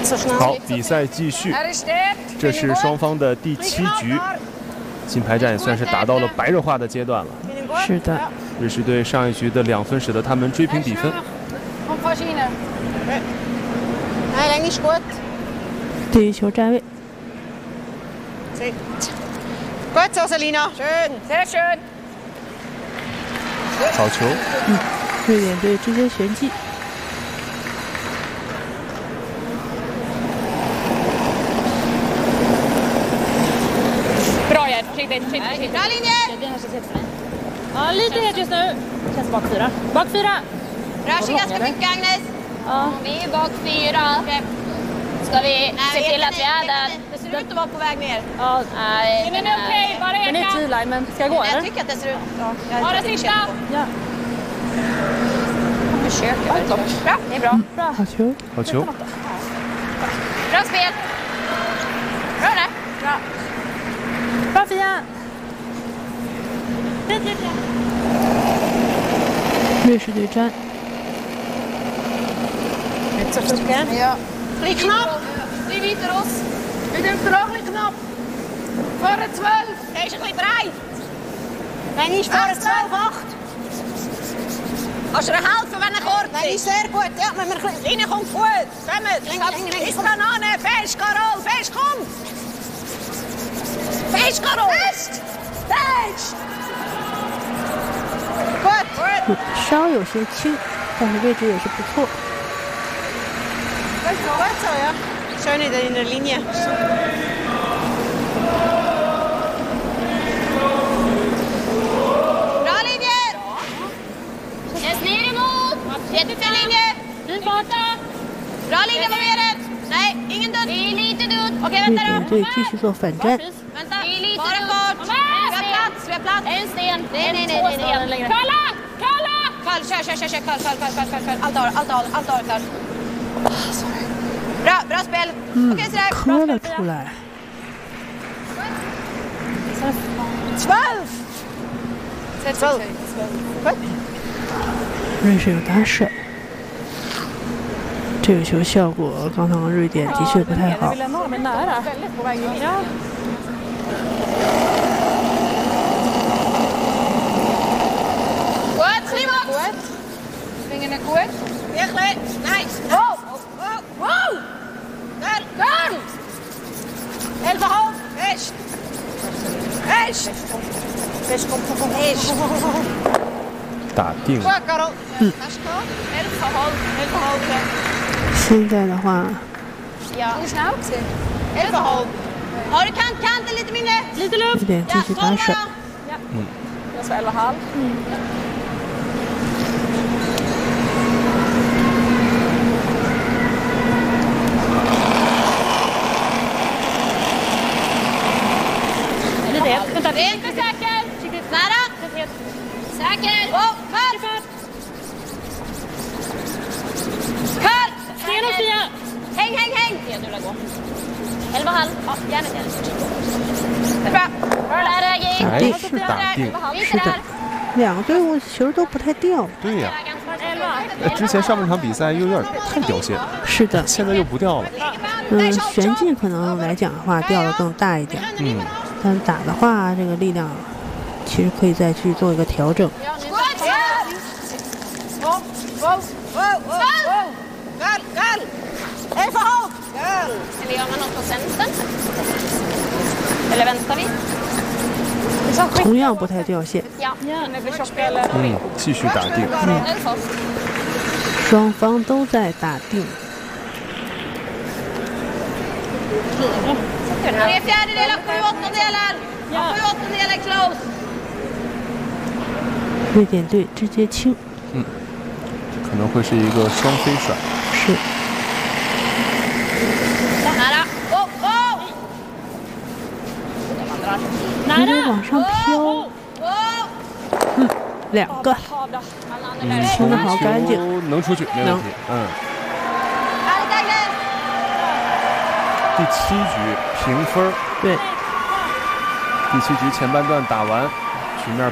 好，比赛继续，这是双方的第7局，金牌战也算是达到了白热化的阶段了。 是的， 瑞士队上一局的2分使得他们追平比分。 对于球站位。 Gut, Rosalina. Schön, sehr schön. 好球。 瑞典队直接旋击。 Bra Gerd, försiktigt. Bra linje! Ja, lite het just nu. Känns bak 4. Bak 4. Bra, så ganska mycket Agnes. Ja. Vi är bak 4. Okay. Ska vi se till att vi är där? Det ser ut att vara på väg ner. Ja. Nej, Den är okej, bara den är tydlig, men ska jag gå Jag eller? tycker att det ser ut... Ja, Ja, det sista. Ja. Försöker verkligen. Bra, det är bra. Bra球。 好球。 Bra spel. Bra där. Bra. Bra Fia. 瑞士队粘。 Ja. Klik knap. Die wieter oss. Vi dukter ook lite knap. Före 12. Deze klik brei. Nee, niet voor 12, 8. Als er een halve van een kort is. Nee, sehr gut. Ja, maar Line komt goed. Zwemmen. Is er aan, Fest, Karol. Fest, kom. Fest, Karol. Fest. Fest. Goed. 稍有些轻，但是位置也是不错。 Goed zo, ja. Schön in der Linie. Bra linje! Yes, ner emot! Jättefin linje! Fint borta. Bra linje på meret! Nej, ingen dutt! Det är lite dutt! Okej, 瑞 vänta 典 då! 队继续做反战。 Vänta! Det är lite bara kort! Vi har plats! En sten. Nej. Två stenar längre. Kolla! Kolla! Karl, kör! Karl. Allt har klart. Bra spel! Okej, sådär. 磕了出来。 12! 12! 瑞士有打手。这个球效果，刚刚瑞典的确不太好。 Vill ändå ha dem nära. Väldigt på väg in. Ja. Goed, Simon! Goed. Vingen är goed. Wirklich? Nice! Wow! Karl! 11,5! Fest! 打定。 Bra, Karol! Varsågod. 11,5. 现在的话， Ja. Hur snabbt? 11,5. Har du kanten lite mindre? Lite luft. 瑞典继续打手。 Jag sa 11,5. Lite het. Vänta. Det är inte säker. Nära. Säker. Oh, Karl! Karl! Sten och Fia. Häng! Ja, du lär gå. 11,5. Ja, gärna till. Bra. Bra där, Egi. 还是打定。 Vi 是 är 的 där.， 两个队伍球都不太掉。 对呀、 11. 之前上半场比赛又有点太掉线， 是的， 现在又不掉了。 旋进可能来讲的话掉的更大一点。但打的话，这个力量其实可以再去做一个调整。 Karl! 11,5. Eller gör man något på centern? Eller väntar vi? 同样不太掉线， Ja. 继续打定。 双方都在打定。 3 fjärdedelar, 7 åttondelar. 7 åttondelar close. 瑞典队直接清， 可能会是一个双飞甩。 是 Nära. Oh! 有点往上飘， Oh! 两个，清的好干净。 球能出去，没问题。 Härligt, Agnes. 第7局平分。 对， 第7局前半段打完，局面